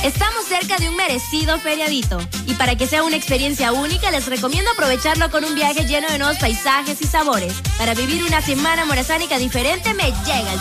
Estamos cerca de un merecido feriadito y para que sea una experiencia única les recomiendo aprovecharlo con un viaje lleno de nuevos paisajes y sabores. Para vivir una semana morazánica diferente me llega el